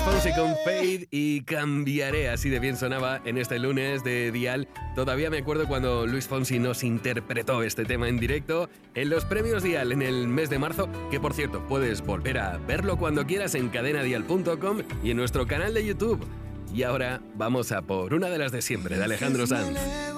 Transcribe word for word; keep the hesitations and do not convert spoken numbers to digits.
Fonsi con Fade y Cambiaré, así de bien sonaba en este lunes de Dial. Todavía me acuerdo cuando Luis Fonsi nos interpretó este tema en directo en los premios Dial en el mes de marzo, que por cierto puedes volver a verlo cuando quieras en cadena dial punto com y en nuestro canal de YouTube. Y ahora vamos a por una de las de siempre, de Alejandro Sanz.